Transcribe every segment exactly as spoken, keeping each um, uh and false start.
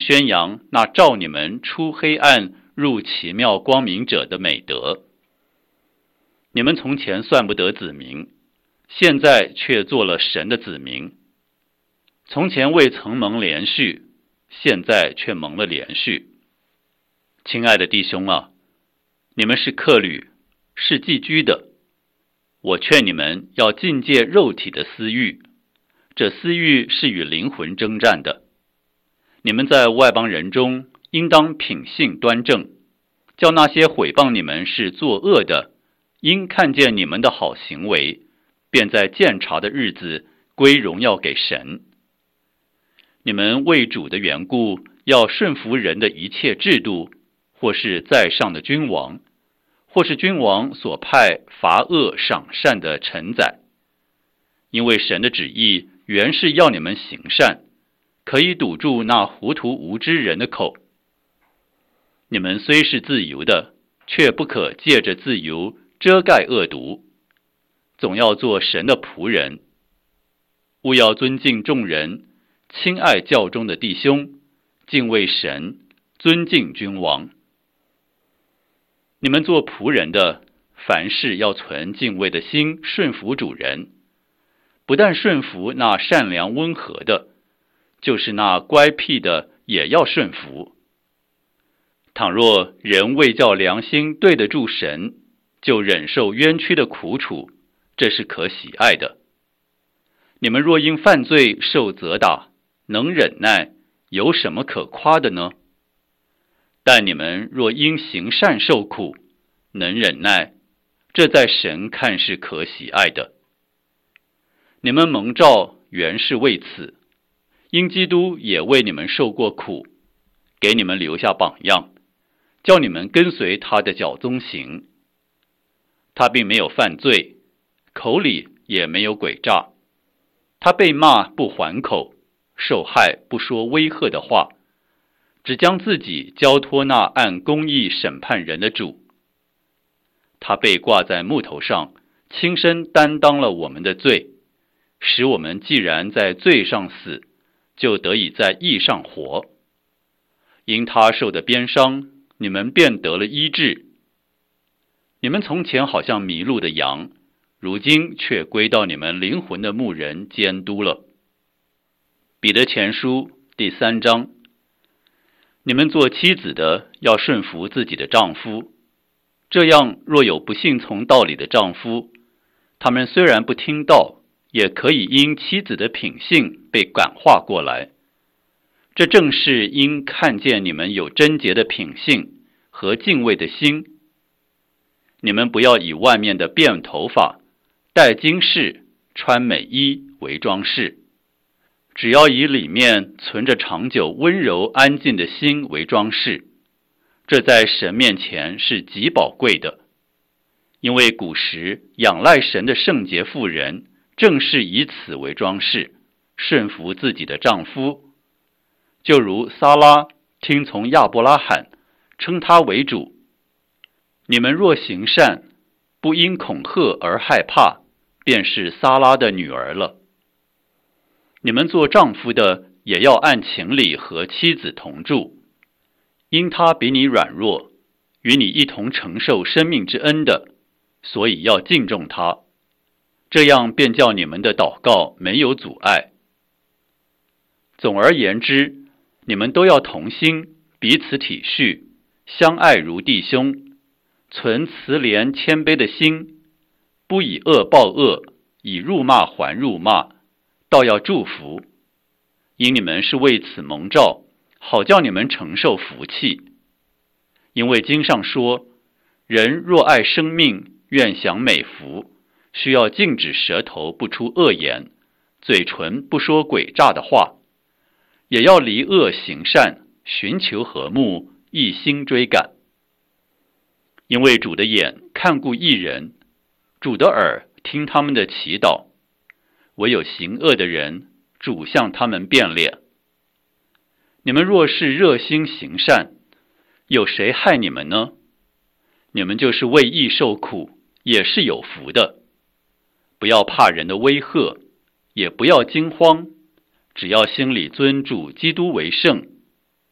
宣扬那召你们出黑暗入奇妙光明者的美德。你们从前算不得子民，现在却做了神的子民；从前未曾蒙连续，现在却蒙了连续。亲爱的弟兄啊，你们是客旅，是寄居的。我劝你们要禁戒肉体的私欲，这私欲是与灵魂征战的。你们在外邦人中应当品性端正，叫那些毁谤你们是作恶的，因看见你们的好行为，便在鉴察的日子归荣耀给神。你们为主的缘故，要顺服人的一切制度，或是在上的君王，或是君王所派罚恶赏善的臣宰。因为神的旨意原是要你们行善，可以堵住那糊涂无知人的口。你们虽是自由的，却不可借着自由遮盖恶毒，总要做神的仆人。务要尊敬众人，亲爱教中的弟兄，敬畏神，尊敬君王。你们做仆人的，凡事要存敬畏的心，顺服主人。不但顺服那善良温和的，就是那乖僻的也要顺服。倘若人为叫良心对得住神，就忍受冤屈的苦楚，这是可喜爱的。你们若因犯罪受责打，能忍耐，有什么可夸的呢？但你们若因行善受苦，能忍耐，这在神看是可喜爱的。你们蒙召原是为此，因基督也为你们受过苦，给你们留下榜样，叫你们跟随他的脚踪行。他并没有犯罪，口里也没有诡诈。他被骂不还口，受害不说威吓的话，只将自己交托那按公义审判人的主。他被挂在木头上，亲身担当了我们的罪，使我们既然在罪上死，就得以在义上活。因他受的鞭伤，你们便得了医治。你们从前好像迷路的羊，如今却归到你们灵魂的牧人监督了。彼得前书第三章，你们做妻子的要顺服自己的丈夫，这样若有不信从道理的丈夫，他们虽然不听道，也可以因妻子的品性被感化过来。这正是因看见你们有贞洁的品性和敬畏的心。你们不要以外面的辫头发、戴金饰、穿美衣为装饰，只要以里面存着长久温柔安静的心为装饰，这在神面前是极宝贵的。因为古时仰赖神的圣洁妇人，正是以此为装饰，顺服自己的丈夫。就如撒拉听从亚伯拉罕，称他为主。你们若行善，不因恐吓而害怕，便是撒拉的女儿了。你们做丈夫的，也要按情理和妻子同住，因他比你软弱，与你一同承受生命之恩的，所以要敬重他，这样便叫你们的祷告没有阻碍。总而言之，你们都要同心，彼此体恤，相爱如弟兄，存慈怜谦卑的心，不以恶报恶，以辱骂还辱骂，倒要祝福。因你们是为此蒙召，好叫你们承受福气。因为经上说，人若爱生命，愿享美福，需要禁止舌头不出恶言，嘴唇不说诡诈的话，也要离恶行善，寻求和睦，一心追赶。因为主的眼看顾义人，主的耳听他们的祈祷，唯有行恶的人，主向他们变脸。你们若是热心行善，有谁害你们呢？你们就是为义受苦，也是有福的。不要怕人的威吓，也不要惊慌，只要心里尊主基督为圣，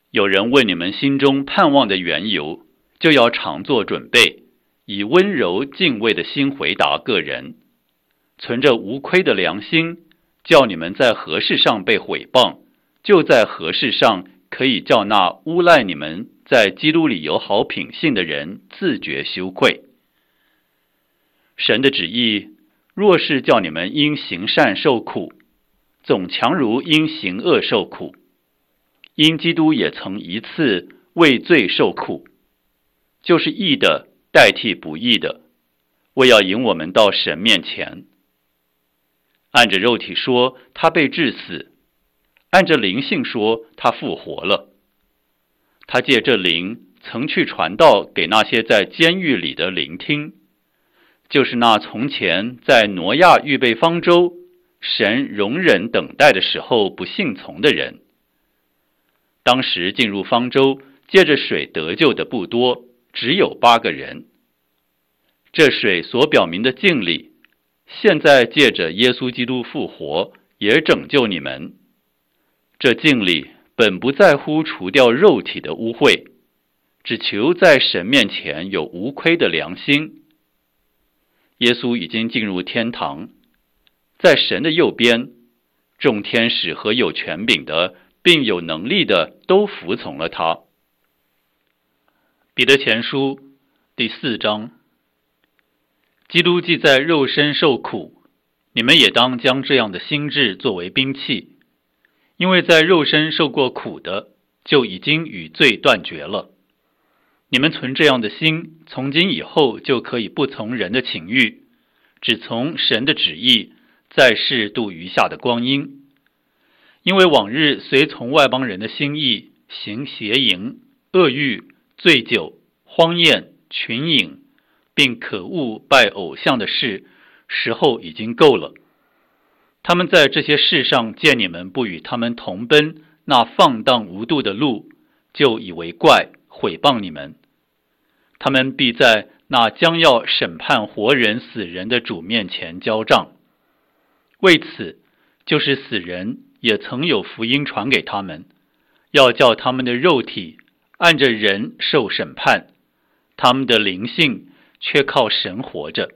有人问你们心中盼望的缘由，就要常做准备，以温柔敬畏的心回答个人，存着无亏的良心，叫你们在何事上被毁谤，就在何事上可以叫那诬赖你们在基督里有好品性的人自觉羞愧。神的旨意若是叫你们因行善受苦，总强如因行恶受苦。因基督也曾一次为罪受苦，就是义的代替不义的，为要引我们到神面前。按着肉体说，他被治死；按着灵性说，他复活了。他借这灵曾去传道给那些在监狱里的聆听，就是那从前在挪亚预备方舟，神容忍等待的时候不信从的人。当时进入方舟借着水得救的不多，只有八个人。这水所表明的敬礼，现在借着耶稣基督复活也拯救你们。这敬礼本不在乎除掉肉体的污秽，只求在神面前有无亏的良心。耶稣已经进入天堂，在神的右边，众天使和有权柄的并有能力的都服从了他。彼得前书第四章，基督既在肉身受苦，你们也当将这样的心志作为兵器，因为在肉身受过苦的，就已经与罪断绝了。你们存这样的心，从今以后就可以不从人的情欲，只从神的旨意，在世度余下的光阴。因为往日随从外邦人的心意，行邪淫、恶欲、醉酒、荒宴、群饮，并可恶拜偶像的事，时候已经够了。他们在这些事上见你们不与他们同奔那放荡无度的路，就以为怪，毁谤你们。他们必在那将要审判活人死人的主面前交账。为此，就是死人也曾有福音传给他们，要叫他们的肉体按着人受审判，他们的灵性却靠神活着。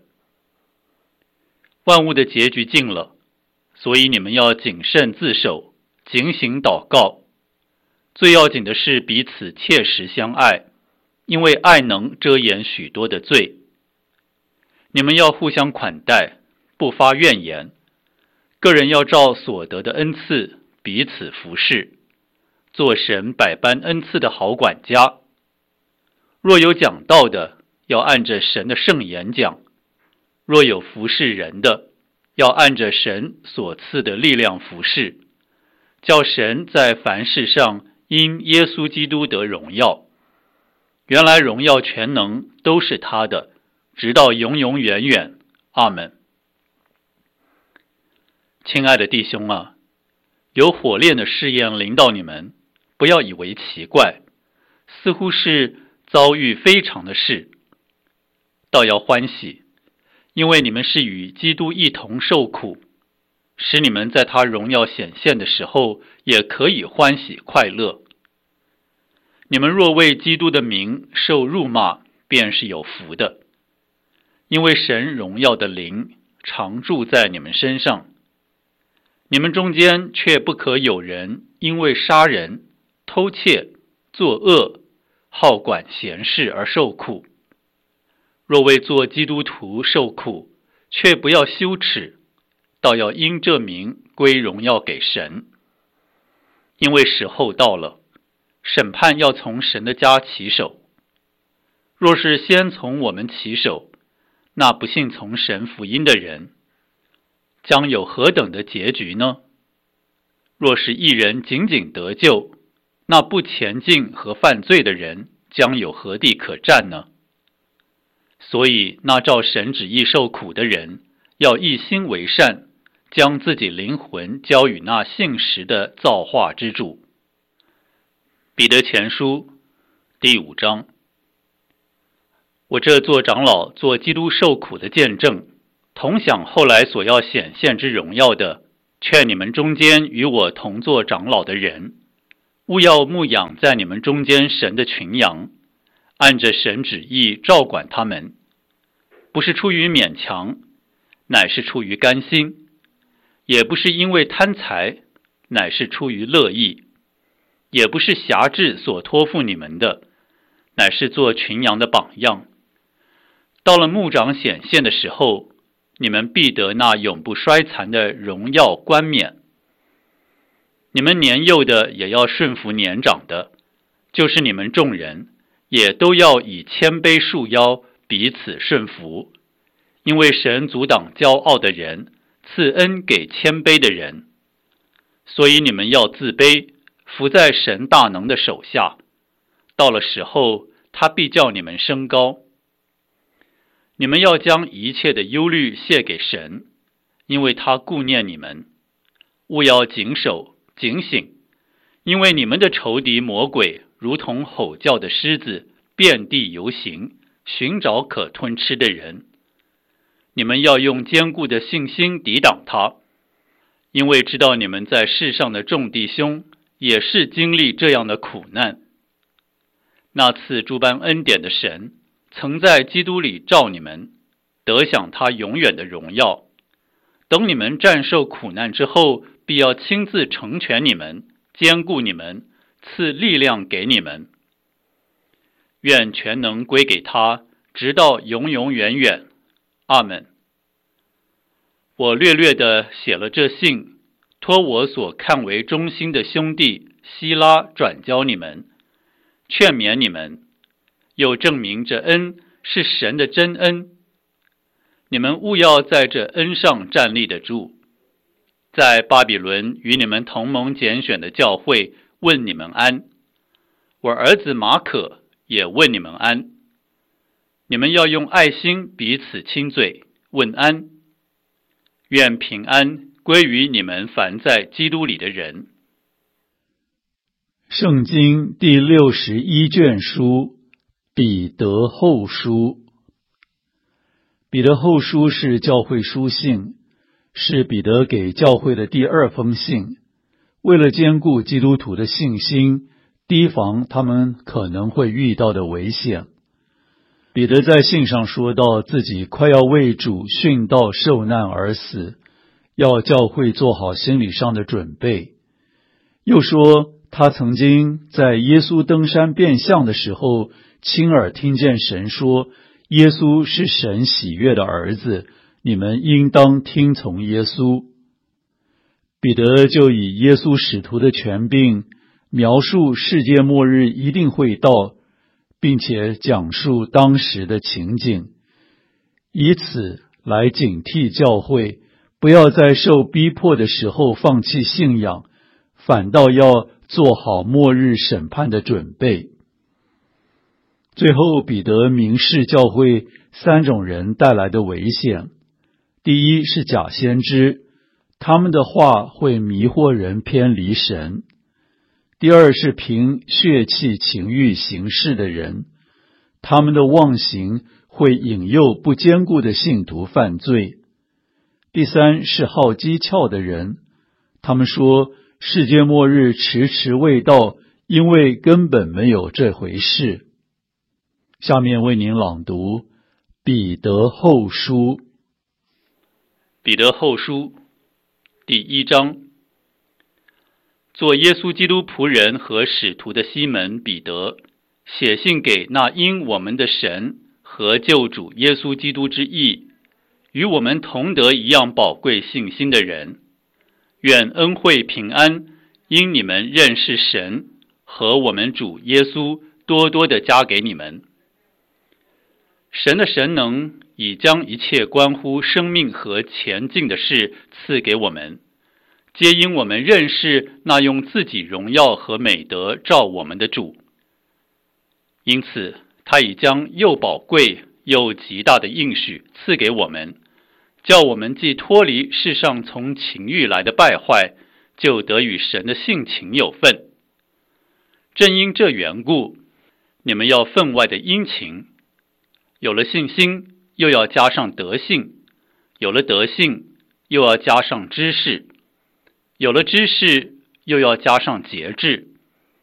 万物的结局近了，所以你们要谨慎自守，警醒祷告。最要紧的是彼此切实相爱，因为爱能遮掩许多的罪。你们要互相款待，不发怨言。个人要照所得的恩赐彼此服侍，做神百般恩赐的好管家。若有讲道的，要按着神的圣言讲；若有服侍人的，要按着神所赐的力量服侍，叫神在凡事上因耶稣基督得荣耀。原来荣耀全能都是他的，直到永永远远。阿们。亲爱的弟兄啊，有火炼的试验临到你们，不要以为奇怪，似乎是遭遇非常的事，倒要欢喜，因为你们是与基督一同受苦，使你们在他荣耀显现的时候，也可以欢喜快乐。你们若为基督的名受辱骂，便是有福的，因为神荣耀的灵常住在你们身上。你们中间却不可有人因为杀人、偷窃、作恶、好管闲事而受苦。若为做基督徒受苦，却不要羞耻，倒要因这名归荣耀给神。因为时候到了，审判要从神的家起手。若是先从我们起手，那不信从神福音的人将有何等的结局呢？若是一人仅仅得救，那不前进和犯罪的人将有何地可占呢？所以那照神旨意受苦的人，要一心为善，将自己灵魂交与那信实的造化之主。彼得前书第五章。我这做长老做基督受苦的见证，同享后来所要显现之荣耀的，劝你们中间与我同做长老的人， 务要牧养在你们中间神的群羊，按着神旨意照管他们，不是出于勉强，乃是出于甘心，也不是因为贪财，乃是出于乐意，也不是辖制所托付你们的，乃是做群羊的榜样。到了牧长显现的时候，你们必得那永不衰残的荣耀冠冕。你们年幼的也要顺服年长的，就是你们众人也都要以谦卑束腰，彼此顺服。因为神阻挡骄傲的人，赐恩给谦卑的人。所以你们要自卑，伏在神大能的手下，到了时候，他必叫你们升高。你们要将一切的忧虑卸给神，因为他顾念你们。务要谨守警醒，因为你们的仇敌魔鬼如同吼叫的狮子，遍地游行，寻找可吞吃的人。你们要用坚固的信心抵挡他，因为知道你们在世上的众弟兄也是经历这样的苦难。那赐诸般恩典的神，曾在基督里召你们，得享他永远的荣耀。等你们战胜苦难之后，必要亲自成全你们，坚固你们，赐力量给你们。愿全能归给他，直到永永远远。阿们。我略略地写了这信，托我所看为忠心的兄弟希拉转交你们，劝勉你们，又证明这恩是神的真恩。你们务要在这恩上站立得住。在巴比伦与你们同盟拣选的教会问你们安，我儿子马可也问你们安。你们要用爱心彼此亲嘴，问安。愿平安归于你们凡在基督里的人。 圣经第六十一卷书，彼得后书。彼得后书是教会书信，是彼得给教会的第二封信。为了兼顾基督徒的信心，提防他们可能会遇到的危险，彼得在信上说到自己快要为主殉道受难而死，要教会做好心理上的准备。又说他曾经在耶稣登山变相的时候，亲耳听见神说，耶稣是神喜悦的儿子，你们应当听从耶稣。彼得就以耶稣使徒的权柄，描述世界末日一定会到，并且讲述当时的情景，以此来警惕教会，不要在受逼迫的时候放弃信仰，反倒要做好末日审判的准备。最后，彼得明示教会三种人带来的危险。第一是假先知，他们的话会迷惑人偏离神。第二是凭血气情欲行事的人，他们的妄行会引诱不坚固的信徒犯罪。第三是好讥诮的人，他们说世界末日迟迟未到，因为根本没有这回事。下面为您朗读彼得后书。 彼得后书第一章。做耶稣基督仆人和使徒的西门彼得，写信给那因我们的神和救主耶稣基督之义，与我们同得一样宝贵信心的人，愿恩惠平安因你们认识神和我们主耶稣多多的加给你们。神的神能已将一切关乎生命和前进的事赐给我们，皆因我们认识那用自己荣耀和美德照我们的主。因此他已将又宝贵又极大的应许赐给我们，叫我们既脱离世上从情欲来的败坏，就得与神的性情有份。正因这缘故，你们要分外的殷勤，有了信心，又要加上德性；有了德性，又要加上知识；有了知识，又要加上节制；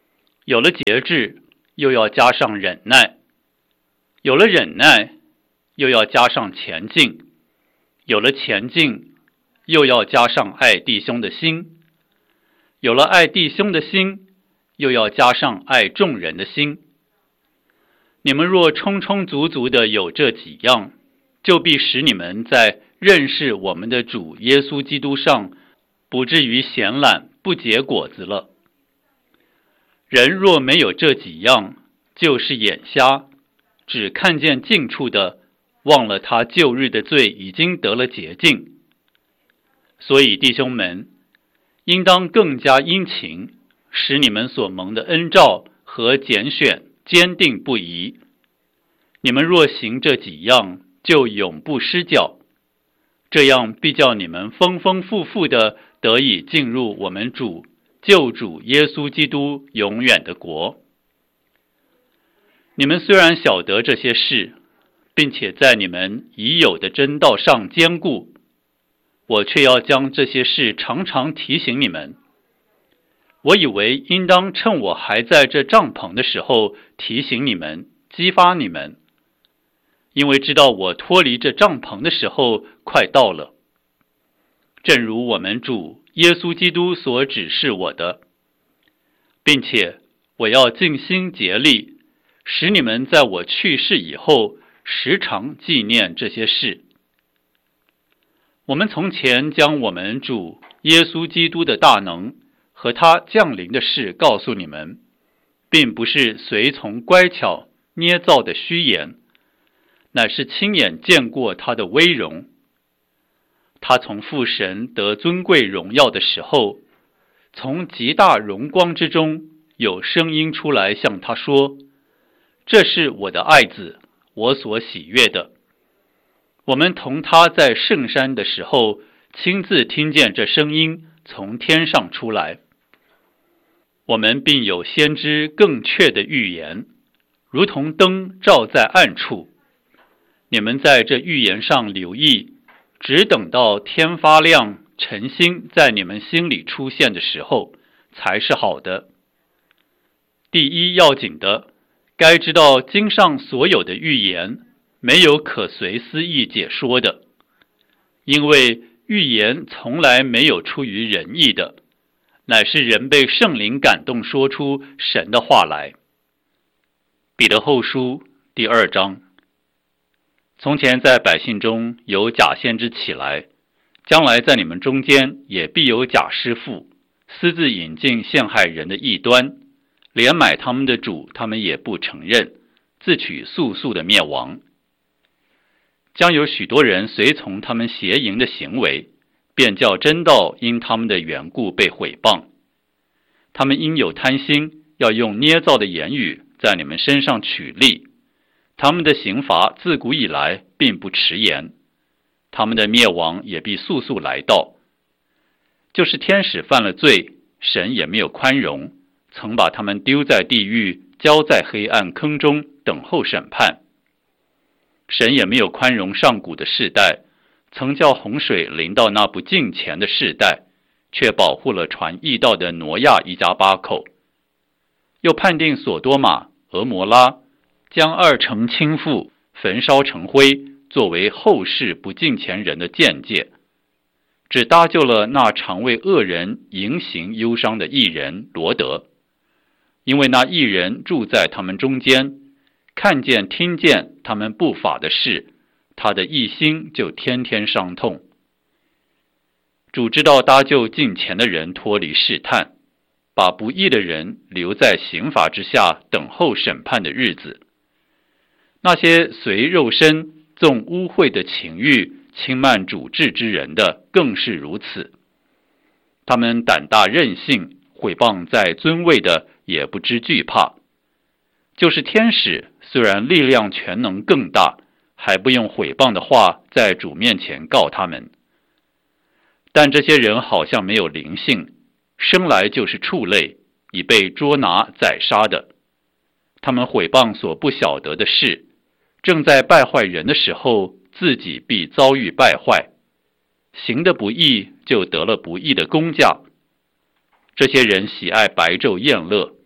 有了节制，又要加上忍耐；有了忍耐，又要加上前进；有了前进，又要加上爱弟兄的心；有了爱弟兄的心，又要加上爱众人的心。你们若充充足足的有这几样，就必使你们在认识我们的主耶稣基督上，不至于闲懒不结果子了。人若没有这几样，就是眼瞎，只看见近处的，忘了他旧日的罪已经得了洁净。所以弟兄们，应当更加殷勤，使你们所蒙的恩召和拣选坚定不移。你们若行这几样，就永不失脚，这样必叫你们丰丰富富的得以进入我们主救主耶稣基督永远的国。你们虽然晓得这些事，并且在你们已有的真道上坚固，我却要将这些事常常提醒你们。我以为应当趁我还在这帐篷的时候提醒你们，激发你们，因为知道我脱离这帐篷的时候快到了。正如我们主耶稣基督所指示我的，并且我要尽心竭力，使你们在我去世以后时常纪念这些事。我们从前将我们主耶稣基督的大能和他降临的事告诉你们，并不是随从乖巧捏造的虚言，乃是亲眼见过他的威荣。他从父神得尊贵荣耀的时候，从极大荣光之中有声音出来向他说，这是我的爱子，我所喜悦的。我们同他在圣山的时候，亲自听见这声音从天上出来。我们并有先知更确的预言，如同灯照在暗处。你们在这预言上留意，只等到天发亮，晨星在你们心里出现的时候，才是好的。第一要紧的，该知道经上所有的预言，没有可随思意解说的，因为预言从来没有出于人意的，乃是人被圣灵感动说出神的话来。彼得后书第二章。从前在百姓中有假先知起来，将来在你们中间也必有假师傅，私自引进陷害人的异端，连买他们的主他们也不承认，自取速速的灭亡。将有许多人随从他们邪淫的行为，便叫真道因他们的缘故被毁谤。他们因有贪心，要用捏造的言语在你们身上取利。他们的刑罚自古以来并不迟延，他们的灭亡也必速速来到。就是天使犯了罪，神也没有宽容，曾把他们丢在地狱，交在黑暗坑中，等候审判。神也没有宽容上古的世代，曾叫洪水临到那不敬虔的世代，却保护了传义道的挪亚一家八口。又判定索多玛、俄摩拉，将二城倾覆，焚烧成灰，作为后世不敬虔人的鉴戒，只搭救了那常为恶人迎行忧伤的义人罗德，因为那义人住在他们中间，看见听见他们不法的事，他的义心就天天伤痛。主知道搭救敬虔的人脱离试探，把不义的人留在刑罚之下，等候审判的日子。那些随肉身纵污秽的情欲轻慢主治之人的更是如此。他们胆大任性，毁谤在尊位的也不知惧怕。就是天使虽然力量全能更大，还不用毁谤的话在主面前告他们。但这些人好像没有灵性，生来就是畜类，已被捉拿宰杀的。他们毁谤所不晓得的事，正在败坏人的时候，自己必遭遇败坏。行的不义，就得了不义的工价。这些人喜爱白昼宴乐，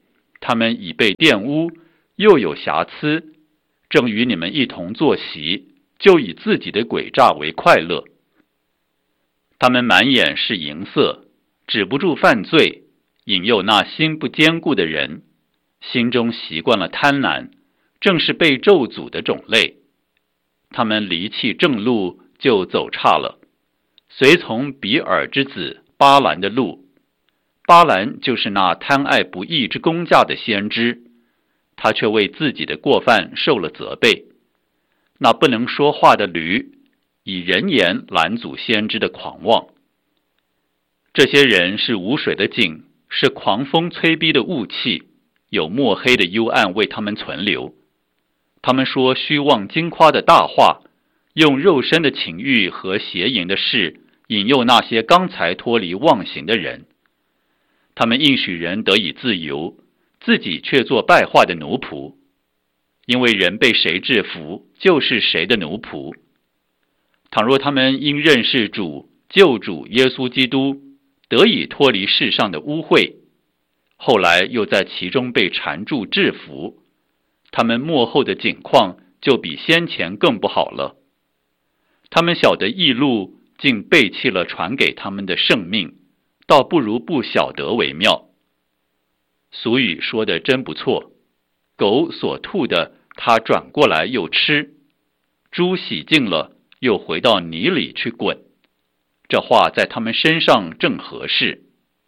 他们已被玷污，又有瑕疵，正与你们一同坐席，就以自己的诡诈为快乐。他们满眼是淫色，止不住犯罪，引诱那心不坚固的人，心中习惯了贪婪，正是被咒诅的种类。他们离弃正路，就走岔了，随从比尔之子巴兰的路。巴兰就是那贪爱不义之工价的先知，他却为自己的过犯受了责备。那不能说话的驴，以人言拦阻先知的狂妄。这些人是无水的井，是狂风催逼的雾气，有墨黑的幽暗为他们存留。他们说虚妄惊夸的大话，用肉身的情欲和邪淫的事引诱那些刚才脱离妄行的人。他们应许人得以自由，自己却做败坏的奴仆，因为人被谁制服，就是谁的奴仆。倘若他们因认识主救主耶稣基督，得以脱离世上的污秽，后来又在其中被缠住制服，他们末后的景况就比先前更不好了。他们晓得义路，竟背弃了传给他们的圣命，倒不如不晓得为妙。俗语说的真不错，狗所吐的，它转过来又吃；猪洗净了，又回到泥里去滚。这话在他们身上正合适。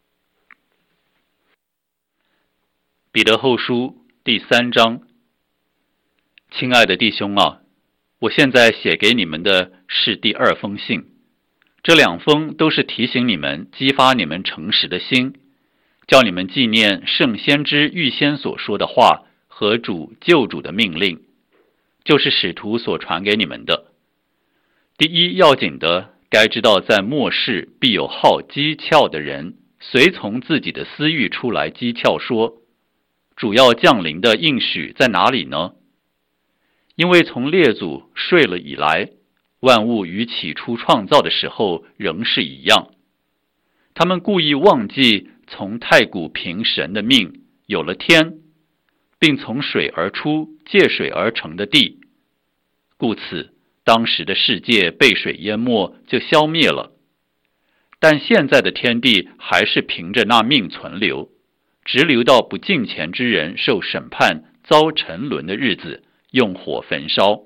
彼得后书第三章。亲爱的弟兄啊，我现在写给你们的是第二封信，这两封都是提醒你们，激发你们诚实的心，叫你们纪念圣先知预先所说的话和主救主的命令，就是使徒所传给你们的。第一要紧的，该知道在末世必有好讥诮的人，随从自己的私欲出来讥诮说，主要降临的应许在哪里呢？因为从列祖睡了以来，万物与起初创造的时候仍是一样。他们故意忘记从太古凭神的命有了天，并从水而出借水而成的地，故此当时的世界被水淹没，就消灭了。但现在的天地还是凭着那命存留，直留到不敬虔之人受审判遭沉沦的日子，用火焚烧。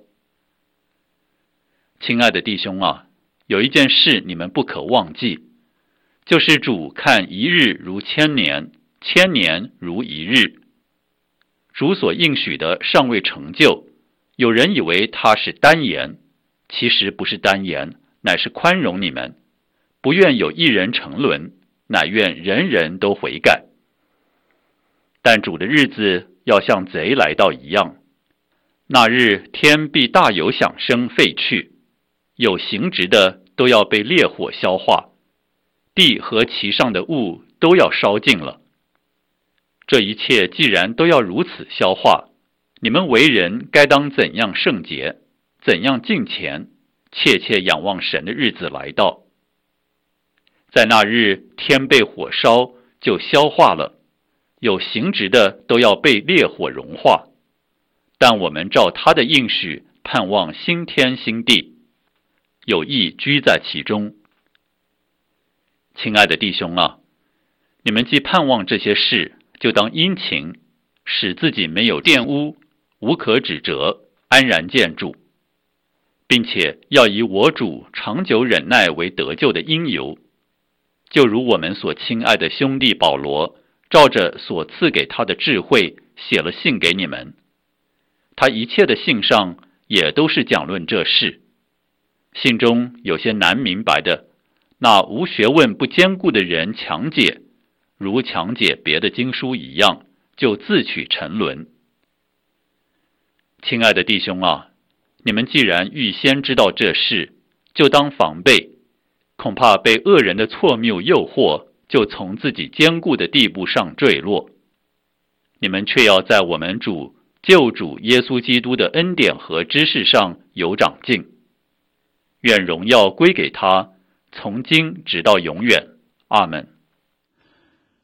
亲爱的弟兄啊，有一件事你们不可忘记，就是主看一日如千年，千年如一日。主所应许的尚未成就，有人以为他是单言，其实不是单言，乃是宽容你们，不愿有一人沉沦，乃愿人人都悔改。但主的日子要像贼来到一样，那日天必大有响声废去，有形质的都要被烈火消化，地和其上的物都要烧尽了。这一切既然都要如此消化，你们为人该当怎样圣洁，怎样敬虔，切切仰望神的日子来到。在那日天被火烧，就消化了，有形质的都要被烈火融化。但我们照他的应许，盼望新天新地，有义居在其中。亲爱的弟兄啊，你们既盼望这些事，就当殷勤，使自己没有玷污，无可指责，安然见主，并且要以我主长久忍耐为得救的因由。就如我们所亲爱的兄弟保罗，照着所赐给他的智慧，写了信给你们。他一切的信上也都是讲论这事。信中有些难明白的，那无学问不坚固的人强解，如强解别的经书一样，就自取沉沦。亲爱的弟兄啊，你们既然预先知道这事，就当防备，恐怕被恶人的错谬诱惑，就从自己坚固的地步上坠落。你们却要在我们主救主耶稣基督的恩典和知识上有长进。愿荣耀归给他，从今直到永远。阿们。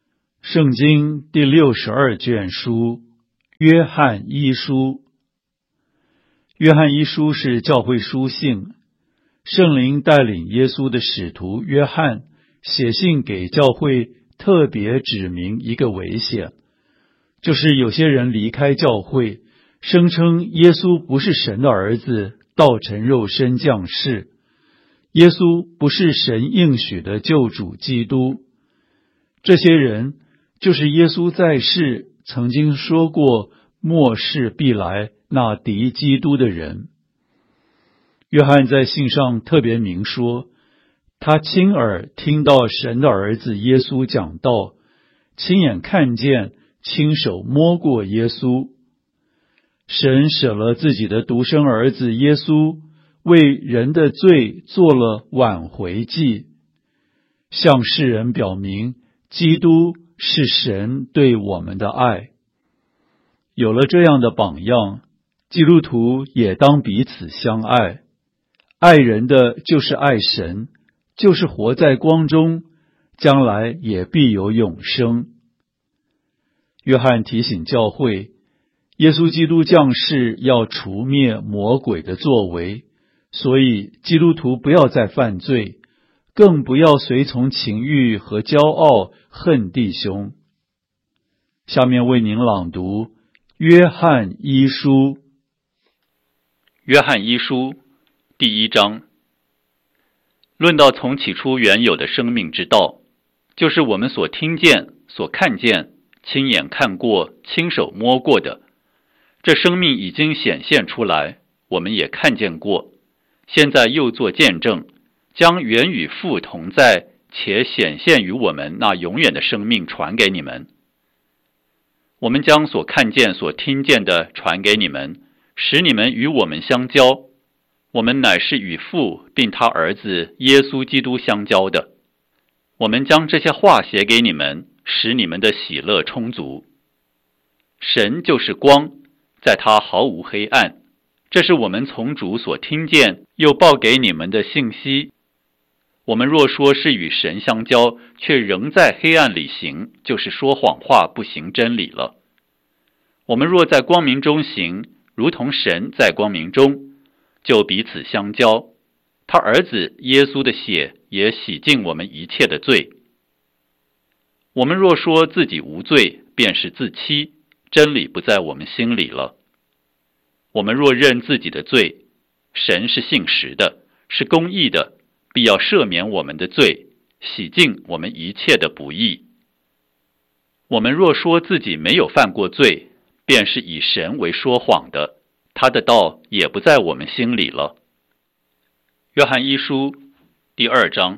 圣经第六十二卷书，约翰一书。约翰一书是教会书信，圣灵带领耶稣的使徒约翰写信给教会，特别指明一个危险，就是有些人离开教会，声称耶稣不是神的儿子，道成肉身降世，耶稣不是神应许的救主基督。这些人就是耶稣在世曾经说过末世必来那敌基督的人。约翰在信上特别明说，他亲耳听到神的儿子耶稣讲道，亲眼看见，亲手摸过耶稣。神舍了自己的独生儿子耶稣，为人的罪做了挽回祭，向世人表明基督是神对我们的爱。有了这样的榜样，基督徒也当彼此相爱。爱人的就是爱神，就是活在光中，将来也必有永生。约翰提醒教会，耶稣基督降世要除灭魔鬼的作为，所以基督徒不要再犯罪，更不要随从情欲和骄傲恨弟兄。下面为您朗读约翰一书。 约翰一书第一章，论到从起初原有的生命之道，就是我们所听见、所看见、亲眼看过、亲手摸过的。这生命已经显现出来，我们也看见过，现在又做见证，将原与父同在且显现于我们那永远的生命传给你们。我们将所看见所听见的传给你们，使你们与我们相交。我们乃是与父并他儿子耶稣基督相交的。我们将这些话写给你们，使你们的喜乐充足。神就是光，在他毫无黑暗，这是我们从主所听见又报给你们的信息。我们若说是与神相交，却仍在黑暗里行，就是说谎话，不行真理了。我们若在光明中行，如同神在光明中，就彼此相交。他儿子耶稣的血也洗净我们一切的罪。我们若说自己无罪，便是自欺，真理不在我们心里了。我们若认自己的罪，神是信实的，是公义的，必要赦免我们的罪，洗净我们一切的不义。我们若说自己没有犯过罪，便是以神为说谎的，他的道也不在我们心里了。约翰一书第二章，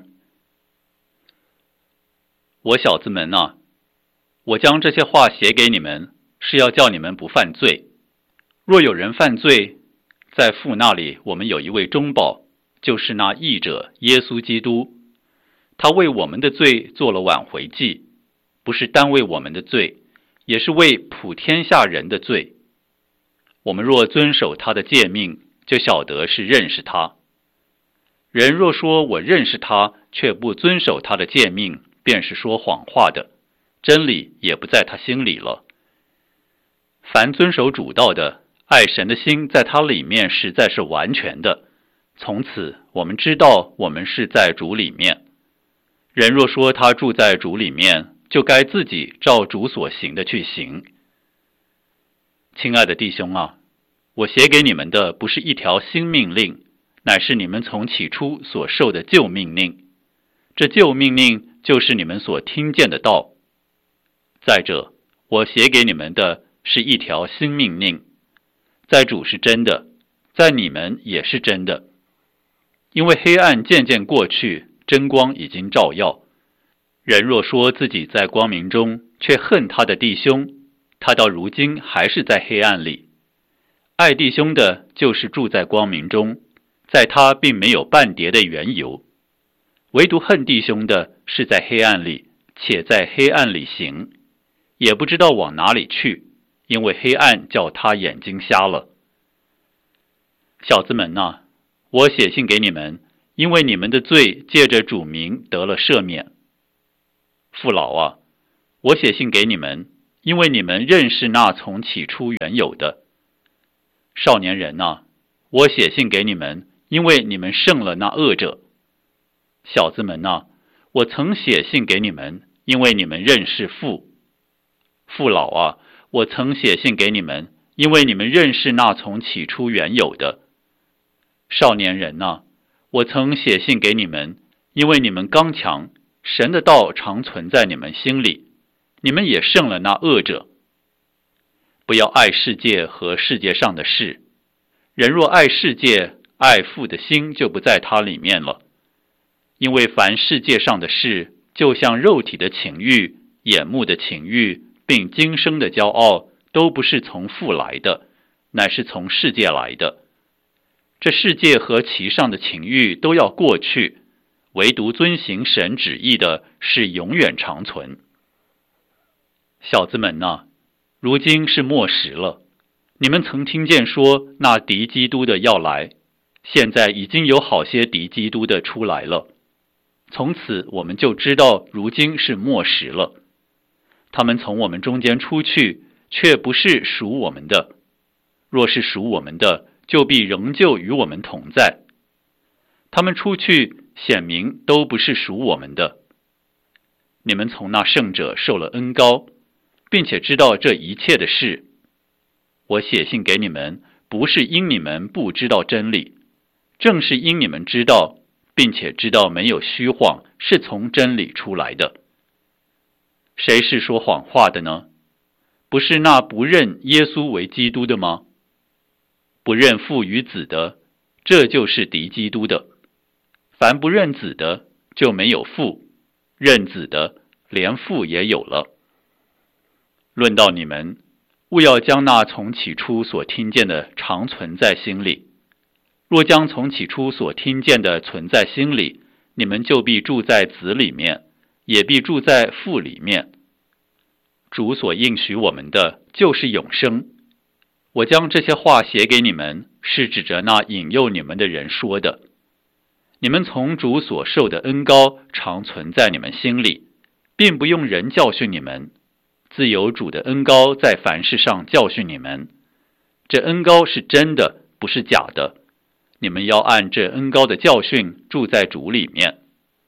我小子们啊，我将这些话写给你们，是要叫你们不犯罪。若有人犯罪，在父那里我们有一位中保，就是那义者耶稣基督。他为我们的罪做了挽回祭，不是单为我们的罪，也是为普天下人的罪。我们若遵守他的诫命，就晓得是认识他。人若说我认识他，却不遵守他的诫命，便是说谎话的，真理也不在他心里了。凡遵守主道的，爱神的心在他里面实在是完全的。从此我们知道我们是在主里面。人若说他住在主里面，就该自己照主所行的去行。亲爱的弟兄啊，我写给你们的不是一条新命令，乃是你们从起初所受的旧命令。这旧命令就是你们所听见的道。再者，我写给你们的是一条新命令，在主是真的，在你们也是真的。因为黑暗渐渐过去，真光已经照耀。人若说自己在光明中，却恨他的弟兄，他到如今还是在黑暗里。爱弟兄的，就是住在光明中，在他并没有半叠的缘由。唯独恨弟兄的，是在黑暗里，且在黑暗里行，也不知道往哪里去，因为黑暗叫他眼睛瞎了。小子们啊，我写信给你们，因为你们的罪借着主名得了赦免。父老啊， 我写信给你们，因为你们认识那从起初原有的。少年人啊，我写信给你们，因为你们胜了那恶者。小子们啊，我曾写信给你们，因为你们认识父。父老啊，我曾写信给你们，因为你们认识那从起初原有的。少年人啊，我曾写信给你们，因为你们刚强，神的道常存在你们心里，你们也胜了那恶者。不要爱世界和世界上的事，人若爱世界，爱父的心就不在他里面了。因为凡世界上的事，就像肉体的情欲、眼目的情欲，并今生的骄傲，都不是从父来的，乃是从世界来的。这世界和其上的情欲都要过去，唯独遵行神旨意的是永远长存。小子们啊，如今是末时了。你们曾听见说那敌基督的要来，现在已经有好些敌基督的出来了。从此我们就知道如今是末时了。他们从我们中间出去，却不是属我们的。若是属我们的，就必仍旧与我们同在。他们出去，显明都不是属我们的。你们从那圣者受了恩膏，并且知道这一切的事。我写信给你们，不是因你们不知道真理，正是因你们知道，并且知道没有虚谎，是从真理出来的。谁是说谎话的呢？不是那不认耶稣为基督的吗？不认父与子的，这就是敌基督的。凡不认子的，就没有父；认子的，连父也有了。论到你们，务要将那从起初所听见的常存在心里。若将从起初所听见的存在心里，你们就必住在子里面，也必住在父里面。主所应许我们的，就是永生。我将这些话写给你们，是指着那引诱你们的人说的。你们从主所受的恩膏常存在你们心里，并不用人教训你们，自有主的恩膏在凡事上教训你们。这恩膏是真的，不是假的。你们要按这恩膏的教训住在主里面。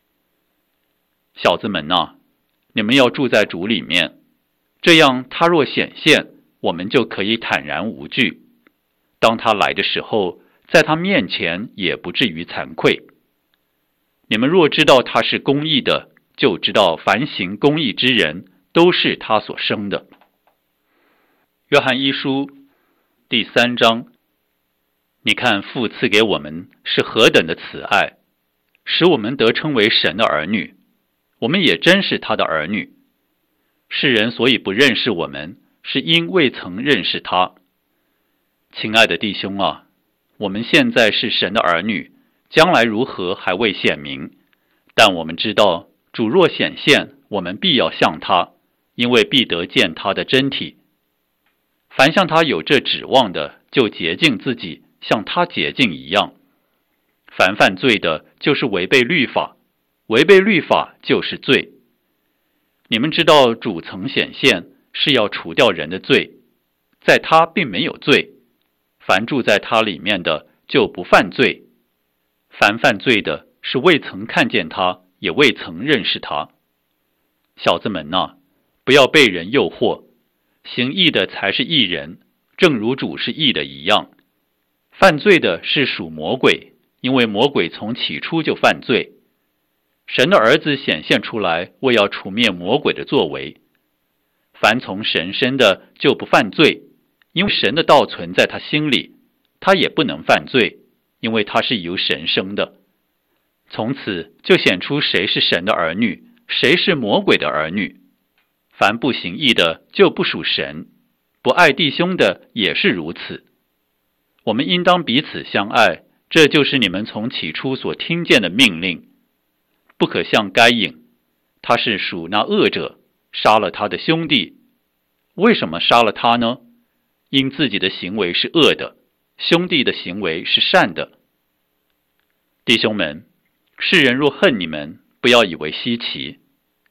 小子们啊，你们要住在主里面，这样他若显现，我们就可以坦然无惧。当他来的时候，在他面前也不至于惭愧。你们若知道他是公义的，就知道凡行公义之人都是他所生的。约翰一书第三章，你看父赐给我们是何等的慈爱，使我们得称为神的儿女，我们也真是他的儿女。世人所以不认识我们，是因未曾认识他。亲爱的弟兄啊，我们现在是神的儿女，将来如何还未显明，但我们知道主若显现，我们必要像他，因为必得见他的真体。凡向他有这指望的，就洁净自己，像他洁净一样。凡犯罪的，就是违背律法，违背律法就是罪。你们知道主曾显现，是要除掉人的罪，在他并没有罪。凡住在他里面的，就不犯罪。凡犯罪的，是未曾看见他，也未曾认识他。小子们啊，不要被人诱惑，行义的才是义人，正如主是义的一样。犯罪的是属魔鬼，因为魔鬼从起初就犯罪。神的儿子显现出来，为要除灭魔鬼的作为。凡从神生的，就不犯罪，因为神的道存在他心里，他也不能犯罪，因为他是由神生的。从此就显出谁是神的儿女，谁是魔鬼的儿女。凡不行义的，就不属神；不爱弟兄的，也是如此。我们应当彼此相爱，这就是你们从起初所听见的命令。不可像该隐，他是属那恶者，杀了他的兄弟。为什么杀了他呢？因自己的行为是恶的，兄弟的行为是善的。弟兄们，世人若恨你们，不要以为稀奇。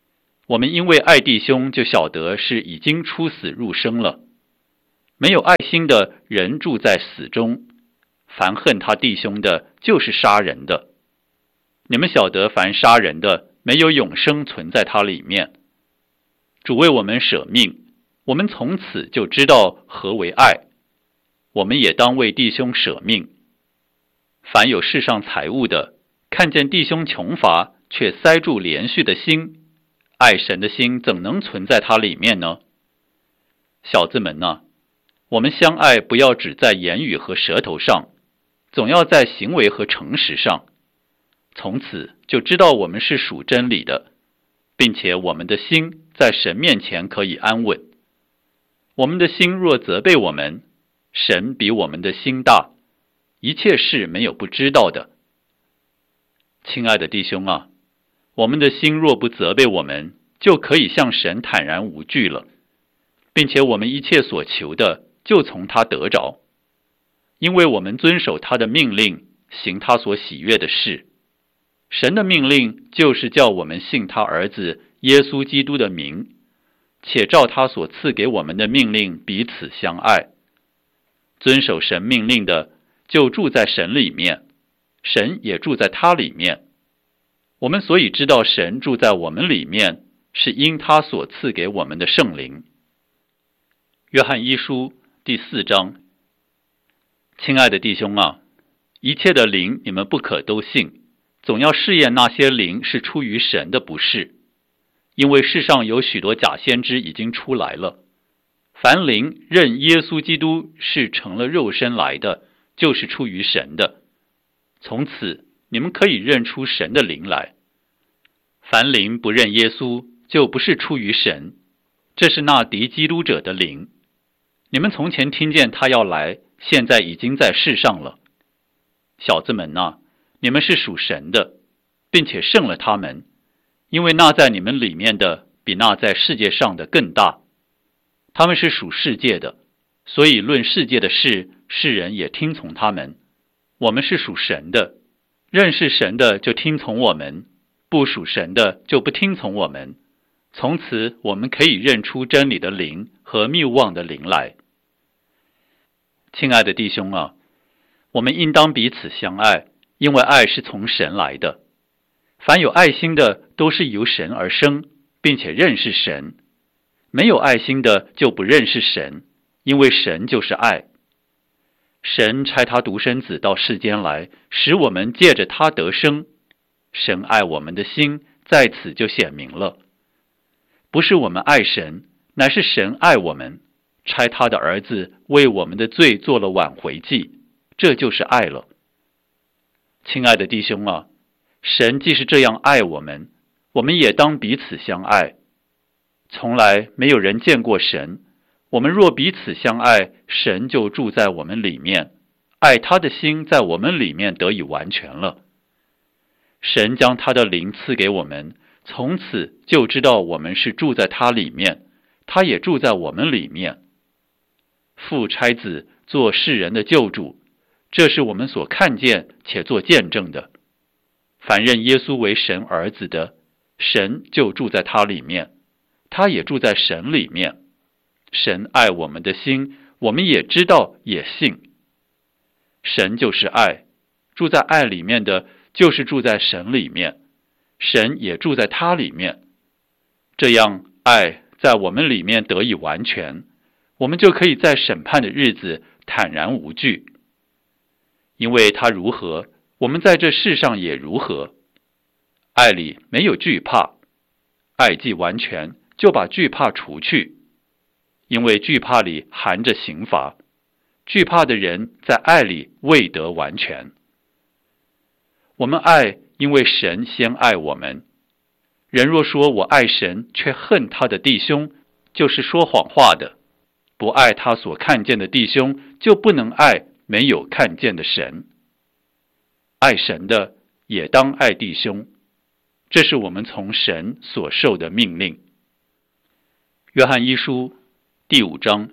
我们因为爱弟兄，就晓得是已经出死入生了。没有爱心的人住在死中，凡恨他弟兄的，就是杀人的。你们晓得，凡杀人的，没有永生存在他里面。主为我们舍命，我们从此就知道何为爱。我们也当为弟兄舍命。凡有世上财物的，看见弟兄穷乏，却塞住连续的心，爱神的心怎能存在他里面呢？小子们啊，我们相爱不要只在言语和舌头上，总要在行为和诚实上。从此就知道我们是属真理的，并且我们的心在神面前可以安稳。我们的心若责备我们，神比我们的心大，一切事没有不知道的。亲爱的弟兄啊，我们的心若不责备我们，就可以向神坦然无惧了，并且我们一切所求的就从他得着，因为我们遵守他的命令，行他所喜悦的事。神的命令就是叫我们信他儿子耶稣基督的名，且照他所赐给我们的命令彼此相爱。遵守神命令的，就住在神里面，神也住在他里面。我们所以知道神住在我们里面，是因他所赐给我们的圣灵。约翰一书第四章。亲爱的弟兄啊，一切的灵你们不可都信，总要试验那些灵是出于神的，不是。因为世上有许多假先知已经出来了。凡灵认耶稣基督是成了肉身来的，就是出于神的。从此你们可以认出神的灵来。凡灵不认耶稣，就不是出于神，这是那敌基督者的灵。你们从前听见他要来，现在已经在世上了。小子们啊，你们是属神的，并且胜了他们，因为那在你们里面的比那在世界上的更大。他们是属世界的，所以论世界的事，世人也听从他们。我们是属神的，认识神的就听从我们，不属神的就不听从我们。从此我们可以认出真理的灵和谬妄的灵来。亲爱的弟兄啊，我们应当彼此相爱，因为爱是从神来的。凡有爱心的，都是由神而生，并且认识神。没有爱心的，就不认识神，因为神就是爱。神差他独生子到世间来，使我们借着他得生。神爱我们的心在此就显明了。不是我们爱神，乃是神爱我们，差他的儿子为我们的罪做了挽回祭，这就是爱了。亲爱的弟兄啊，神既是这样爱我们，我们也当彼此相爱。从来没有人见过神，我们若彼此相爱，神就住在我们里面，爱他的心在我们里面得以完全了。神将他的灵赐给我们，从此就知道我们是住在他里面，他也住在我们里面。父差子做世人的救主，这是我们所看见且做见证的。凡认耶稣为神儿子的，神就住在他里面，他也住在神里面。神爱我们的心，我们也知道也信。神就是爱，住在爱里面的，就是住在神里面，神也住在他里面。这样爱在我们里面得以完全，我们就可以在审判的日子坦然无惧。因为他如何，我们在这世上也如何。爱里没有惧怕，爱既完全，就把惧怕除去。因为惧怕里含着刑罚，惧怕的人在爱里未得完全。我们爱，因为神先爱我们。人若说我爱神，却恨他的弟兄，就是说谎话的。不爱他所看见的弟兄，就不能爱没有看见的神。爱神的也当爱弟兄，这是我们从神所受的命令。约翰一书第五章。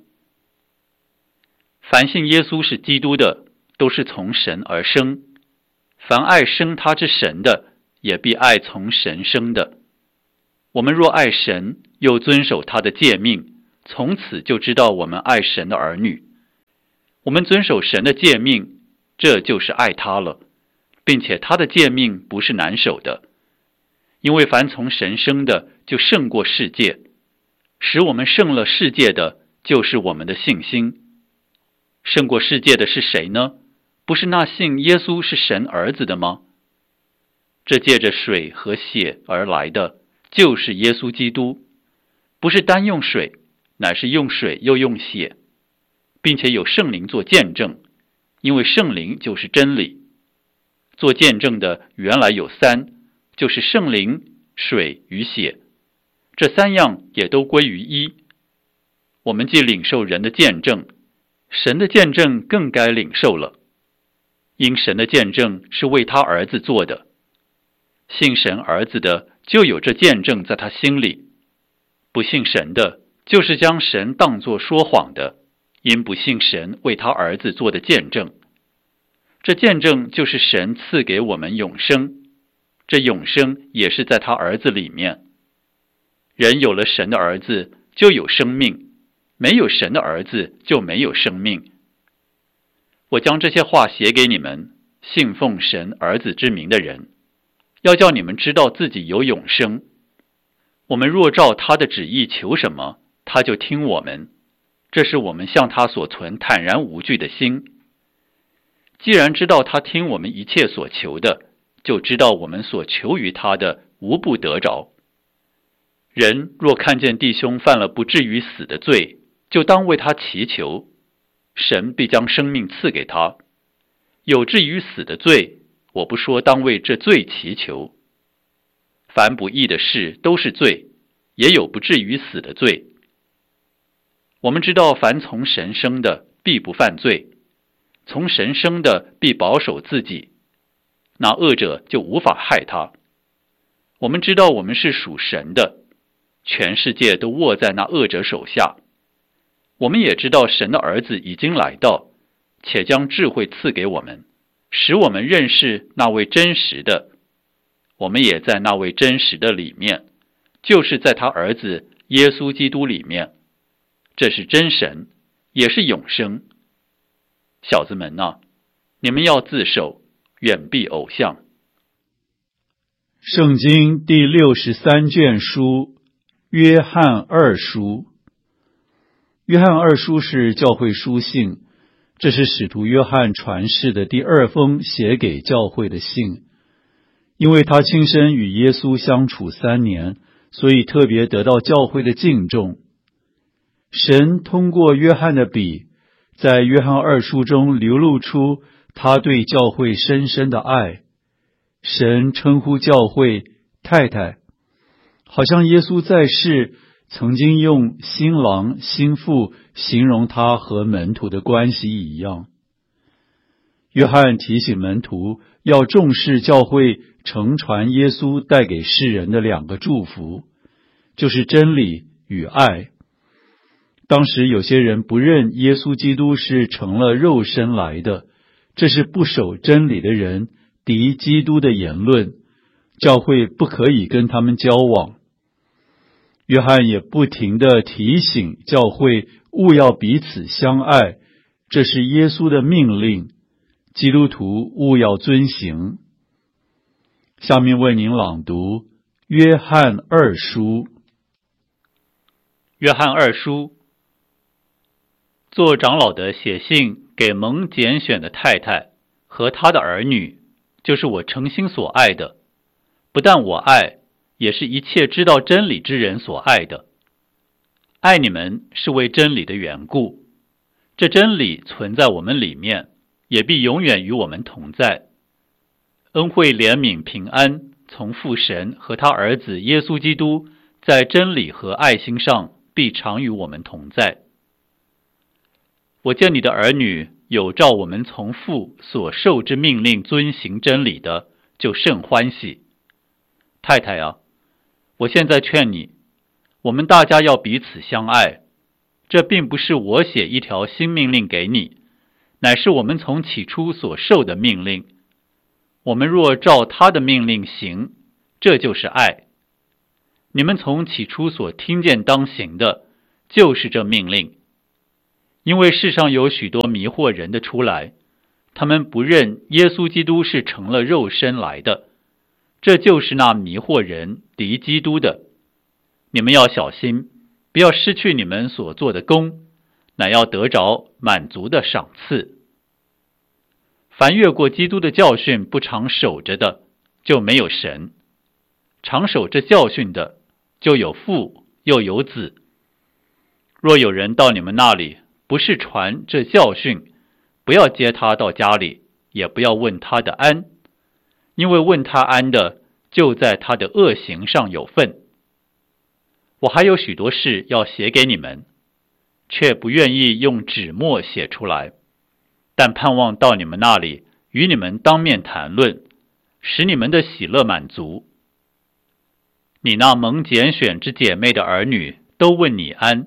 凡信耶稣是基督的，都是从神而生。凡爱生他之神的，也必爱从神生的。 我们若爱神，又遵守他的诫命，从此就知道我们爱神的儿女。我们遵守神的诫命，这就是爱他了，并且他的诫命不是难守的，因为凡从神生的，就胜过世界。使我们胜了世界的，就是我们的信心。胜过世界的是谁呢？不是那信耶稣是神儿子的吗？这借着水和血而来的，就是耶稣基督，不是单用水，乃是用水又用血，并且有圣灵做见证，因为圣灵就是真理。做见证的原来有三，就是圣灵、水与血，这三样也都归于一。我们既领受人的见证，神的见证更该领受了，因神的见证是为他儿子做的。信神儿子的，就有这见证在他心里；不信神的，就是将神当作说谎的，因不信神为他儿子做的见证。这见证就是神赐给我们永生，这永生也是在他儿子里面。人有了神的儿子，就有生命；没有神的儿子，就没有生命。我将这些话写给你们，信奉神儿子之名的人，要叫你们知道自己有永生。我们若照他的旨意求什么，他就听我们，这是我们向他所存坦然无惧的心。既然知道他听我们一切所求的，就知道我们所求于他的无不得着。人若看见弟兄犯了不至于死的罪，就当为他祈求，神必将生命赐给他。有至于死的罪，我不说当为这罪祈求。凡不义的事都是罪，也有不至于死的罪。我们知道凡从神生的，必不犯罪；从神生的，必保守自己，那恶者就无法害他。我们知道我们是属神的，全世界都握在那恶者手下。我们也知道神的儿子已经来到，且将智慧赐给我们，使我们认识那位真实的。我们也在那位真实的里面，就是在他儿子耶稣基督里面。这是真神，也是永生。小子们啊，你们要自守，远避偶像。 圣经第六十三卷书，约翰二书。约翰二书是教会书信，这是使徒约翰传世的第二封写给教会的信。因为他亲身与耶稣相处三年，所以特别得到教会的敬重。神通过约翰的笔，在约翰二书中流露出他对教会深深的爱。神称呼教会太太，好像耶稣在世曾经用新郎新妇形容他和门徒的关系一样。约翰提醒门徒要重视教会承传耶稣带给世人的两个祝福，就是真理与爱。当时有些人不认耶稣基督是成了肉身来的，这是不守真理的人敌基督的言论，教会不可以跟他们交往。约翰也不停地提醒教会务要彼此相爱，这是耶稣的命令，基督徒务要遵行。下面为您朗读约翰二书。 约翰二书，做长老的写信给蒙拣选的太太和他的儿女，就是我诚心所爱的，不但我爱，也是一切知道真理之人所爱的。爱你们是为真理的缘故，这真理存在我们里面，也必永远与我们同在。恩惠、怜悯、平安，从父神和他儿子耶稣基督在真理和爱心上必常与我们同在。我见你的儿女有照我们从父所受之命令遵行真理的，就甚欢喜。太太啊，我现在劝你，我们大家要彼此相爱。这并不是我写一条新命令给你，乃是我们从起初所受的命令。我们若照他的命令行，这就是爱。 你们从起初所听见当行的，就是这命令。因为世上有许多迷惑人的出来，他们不认耶稣基督是成了肉身来的，这就是那迷惑人敌基督的。你们要小心，不要失去你们所做的功，乃要得着满足的赏赐。凡越过基督的教训不常守着的，就没有神；常守这教训的，就有父又有子。若有人到你们那里，不是传这教训，不要接他到家里，也不要问他的安，因为问他安的，就在他的恶行上有份。我还有许多事要写给你们，却不愿意用纸墨写出来，但盼望到你们那里，与你们当面谈论，使你们的喜乐满足。你那蒙拣选之姐妹的儿女都问你安。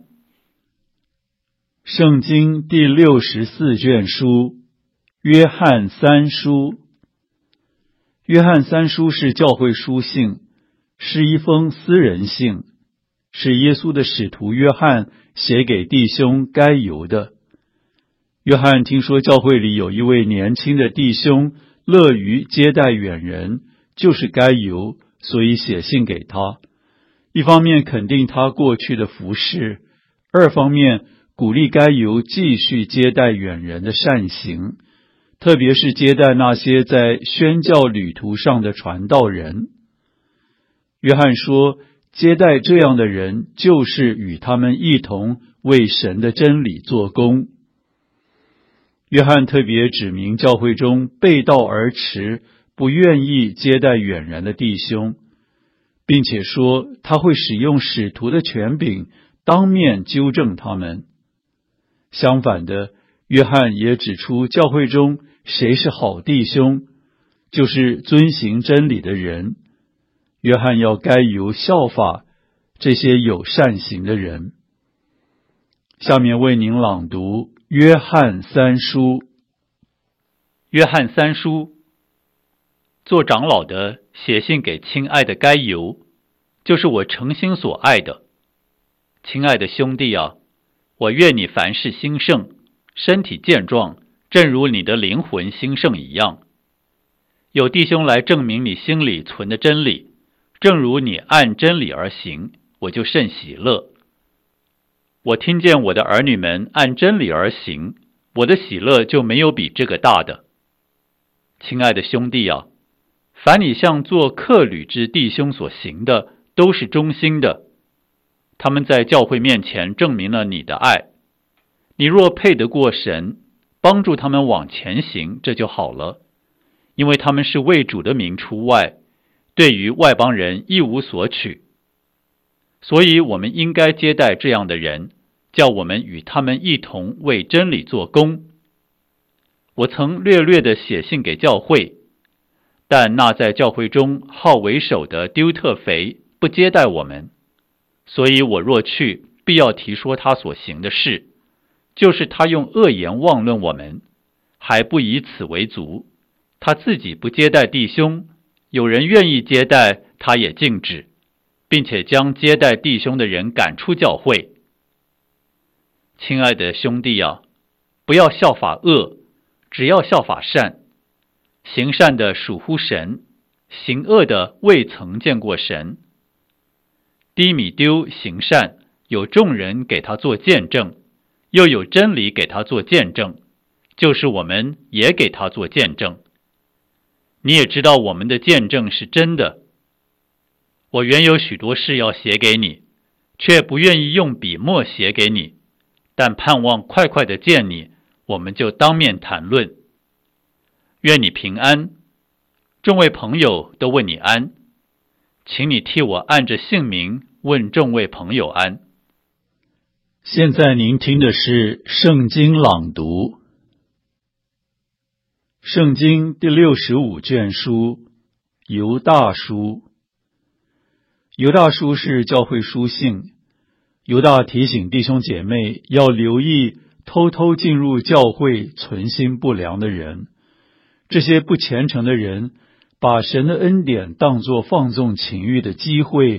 圣经第六十四卷书，约翰三书。约翰三书是教会书信，是一封私人信，是耶稣的使徒约翰写给弟兄该犹的。约翰听说教会里有一位年轻的弟兄乐于接待远人，就是该犹，所以写信给他。一方面肯定他过去的服事，二方面鼓励该犹继续接待远人的善行，特别是接待那些在宣教旅途上的传道人。约翰说，接待这样的人，就是与他们一同为神的真理做工。约翰特别指明教会中背道而驰、不愿意接待远人的弟兄，并且说他会使用使徒的权柄当面纠正他们。相反的，约翰也指出教会中谁是好弟兄，就是遵行真理的人。约翰要该由效法这些有善行的人。下面为您朗读约翰三书。 约翰三书，做长老的写信给亲爱的该犹，就是我诚心所爱的。亲爱的兄弟啊，我愿你凡事兴盛，身体健壮，正如你的灵魂兴盛一样。有弟兄来证明你心里存的真理，正如你按真理而行，我就甚喜乐。我听见我的儿女们按真理而行，我的喜乐就没有比这个大的。亲爱的兄弟啊，凡你向做客旅之弟兄所行的，都是忠心的。他们在教会面前证明了你的爱。你若配得过神，帮助他们往前行，这就好了。因为他们是为主的名出外，对于外邦人一无所取。所以我们应该接待这样的人，叫我们与他们一同为真理做工。我曾略略地写信给教会，但那在教会中好为首的丢特腓不接待我们，所以我若去，必要提说他所行的事，就是他用恶言妄论我们，还不以此为足。他自己不接待弟兄，有人愿意接待，他也禁止，并且将接待弟兄的人赶出教会。亲爱的兄弟啊，不要效法恶，只要效法善。行善的属乎神，行恶的未曾见过神。低米丢行善，有众人给他做见证，又有真理给他做见证，就是我们也给他做见证。你也知道我们的见证是真的。我原有许多事要写给你，却不愿意用笔墨写给你，但盼望快快的见你，我们就当面谈论。愿你平安。众位朋友都问你安，请你替我按着姓名问众位朋友安。 现在您听的是圣经朗读。圣经第六十五卷书，犹大书。犹大书是教会书信，犹大提醒弟兄姐妹要留意偷偷进入教会存心不良的人。这些不虔诚的人把神的恩典当作放纵情欲的机会，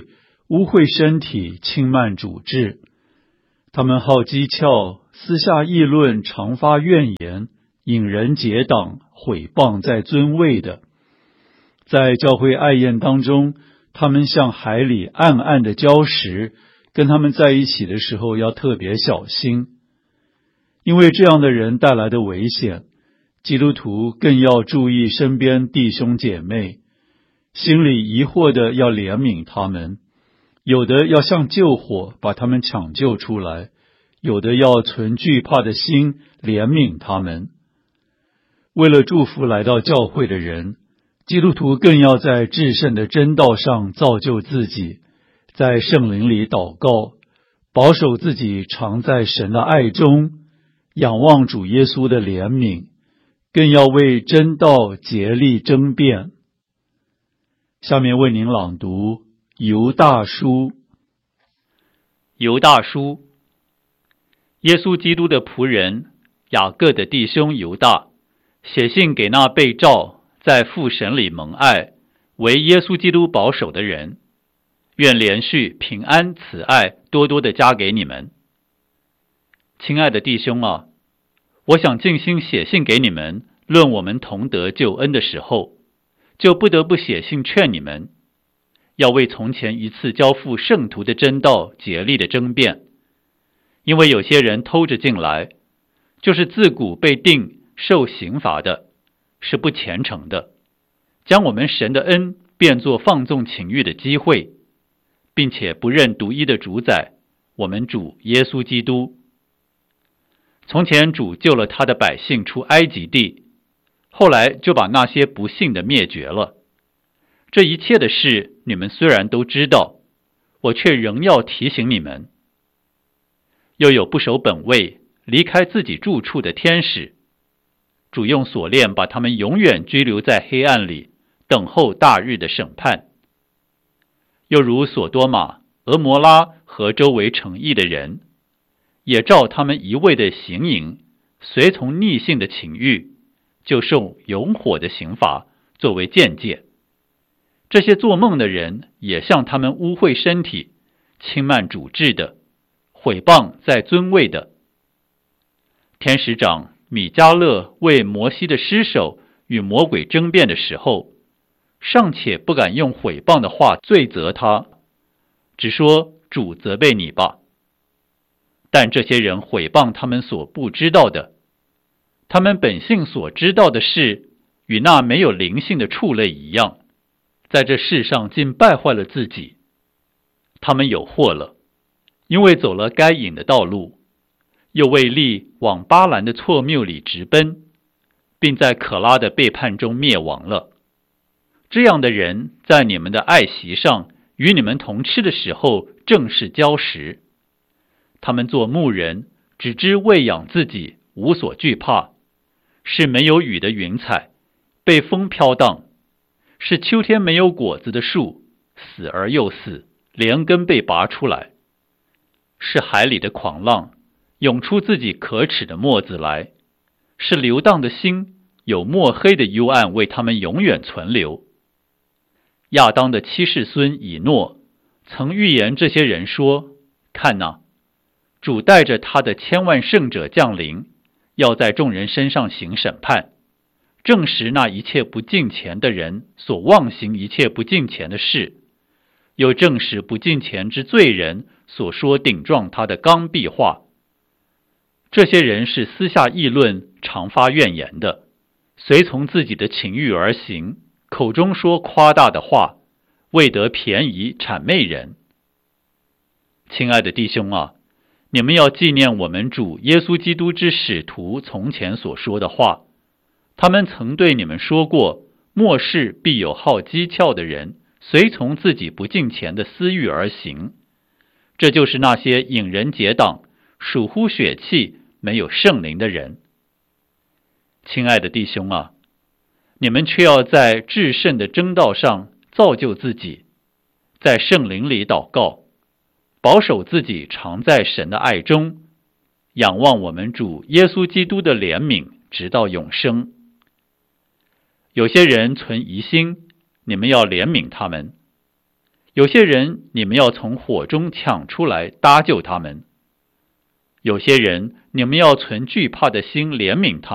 污秽身体，轻慢主治。他们好讥诮，私下议论，常发怨言，引人结党，毁谤在尊位的。在教会爱宴当中，他们像海里暗暗的礁石，跟他们在一起的时候要特别小心，因为这样的人带来的危险，基督徒更要注意身边弟兄姐妹，心里疑惑的要怜悯他们，有的要像救火把他们抢救出来，有的要存惧怕的心怜悯他们。为了祝福来到教会的人，基督徒更要在至圣的真道上造就自己，在圣灵里祷告，保守自己常在神的爱中，仰望主耶稣的怜悯，更要为真道竭力争辩。下面为您朗读犹大书。 犹大书，耶稣基督的仆人雅各的弟兄犹大，写信给那被召在父神里蒙爱，为耶稣基督保守的人，愿连续平安慈爱多多的加给你们。亲爱的弟兄啊，我想尽心写信给你们，论我们同得救恩的时候，就不得不写信劝你们，要为从前一次交付圣徒的真道竭力的争辩。因为有些人偷着进来，就是自古被定受刑罚的，是不虔诚的，将我们神的恩变作放纵情欲的机会，并且不认独一的主宰，我们主耶稣基督。从前主救了他的百姓出埃及地，后来就把那些不信的灭绝了。这一切的事你们虽然都知道，我却仍要提醒你们。又有不守本位，离开自己住处的天使，主用锁链把他们永远拘留在黑暗里，等候大日的审判。又如索多玛、俄摩拉和周围城邑的人，也照他们一味的行淫，随从逆性的情欲，就受永火的刑罚作为鉴戒。这些做梦的人也像他们污秽身体，轻慢主治的，毁谤在尊位的。天使长米迦勒为摩西的尸首与魔鬼争辩的时候，尚且不敢用毁谤的话罪责他，只说主责备你吧。但这些人毁谤他们所不知道的，他们本性所知道的事，与那没有灵性的畜类一样，在这世上竟败坏了自己。他们有祸了，因为走了该隐的道路，又为利往巴兰的错谬里直奔，并在可拉的背叛中灭亡了。这样的人在你们的爱席上与你们同吃的时候正是礁石。他们做牧人，只知喂养自己，无所惧怕，是没有雨的云彩，被风飘荡，是秋天没有果子的树，死而又死，连根被拔出来，是海里的狂浪，涌出自己可耻的沫子来，是流荡的心，有墨黑的幽暗为他们永远存留。亚当的七世孙以诺曾预言这些人说，看哪，主带着他的千万圣者降临，要在众人身上行审判，证实那一切不敬虔的人所妄行一切不敬虔的事，又证实不敬虔之罪人所说顶撞他的刚愎话。这些人是私下议论，常发怨言的，随从自己的情欲而行，口中说夸大的话，为得便宜谄媚人。亲爱的弟兄啊，你们要纪念我们主耶稣基督之使徒从前所说的话，他们曾对你们说过，末世必有好讥诮的人，随从自己不敬虔的私欲而行，这就是那些引人结党、属乎血气、没有圣灵的人。亲爱的弟兄啊，你们却要在至圣的真道上造就自己，在圣灵里祷告，保守自己常在神的爱中，仰望我们主耶稣基督的怜悯，直到永生。有些人存疑心，你们要怜悯他们， 有些人你们要从火中抢出来搭救他们，有些人你们要存惧怕的心怜悯他们。